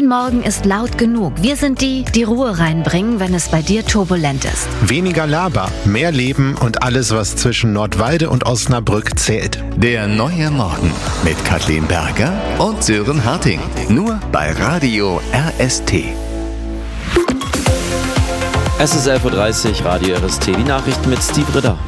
Dein Morgen ist laut genug. Wir sind die Ruhe reinbringen, wenn es bei dir turbulent ist. Weniger Laber, mehr Leben und alles, was zwischen Nordwalde und Osnabrück zählt. Der neue Morgen mit Kathleen Berger und Sören Harting. Nur bei Radio RST. Es ist 11.30 Uhr, Radio RST, die Nachrichten mit Steve Ritter.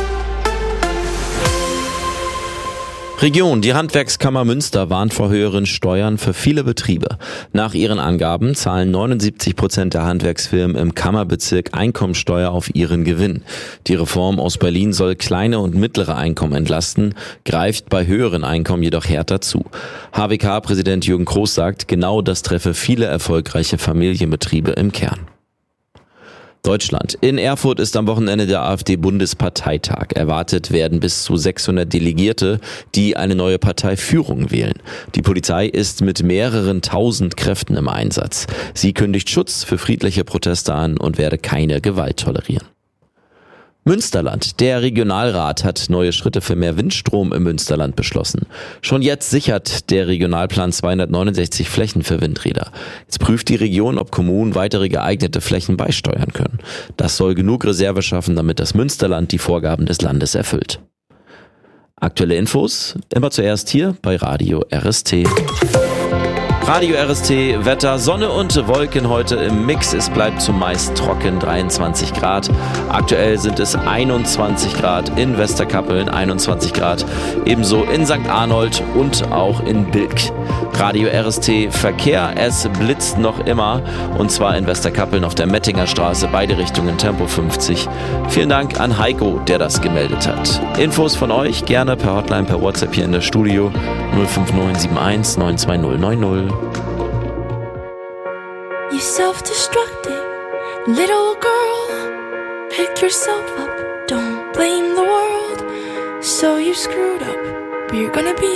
Region, die Handwerkskammer Münster warnt vor höheren Steuern für viele Betriebe. Nach ihren Angaben zahlen 79% der Handwerksfirmen im Kammerbezirk Einkommensteuer auf ihren Gewinn. Die Reform aus Berlin soll kleine und mittlere Einkommen entlasten, greift bei höheren Einkommen jedoch härter zu. HWK-Präsident Jürgen Kroos sagt, genau das treffe viele erfolgreiche Familienbetriebe im Kern. Deutschland. In Erfurt ist am Wochenende der AfD-Bundesparteitag. Erwartet werden bis zu 600 Delegierte, die eine neue Parteiführung wählen. Die Polizei ist mit mehreren tausend Kräften im Einsatz. Sie kündigt Schutz für friedliche Proteste an und werde keine Gewalt tolerieren. Münsterland. Der Regionalrat hat neue Schritte für mehr Windstrom im Münsterland beschlossen. Schon jetzt sichert der Regionalplan 269 Flächen für Windräder. Jetzt prüft die Region, ob Kommunen weitere geeignete Flächen beisteuern können. Das soll genug Reserve schaffen, damit das Münsterland die Vorgaben des Landes erfüllt. Aktuelle Infos immer zuerst hier bei Radio RST. Radio RST, Wetter, Sonne und Wolken heute im Mix. Es bleibt zumeist trocken, 23 Grad. Aktuell sind es 21 Grad in Westerkappeln, 21 Grad ebenso in St. Arnold und auch in Bilk. Radio RST Verkehr, es blitzt noch immer und zwar in Westerkappeln auf der Mettinger Straße, beide Richtungen Tempo 50. Vielen Dank an Heiko, der das gemeldet hat. Infos von euch gerne per Hotline, per WhatsApp hier in der Studio 05971 92090. You self-destructing little girl, pick yourself up, don't blame the world. So you screwed up, but you're gonna be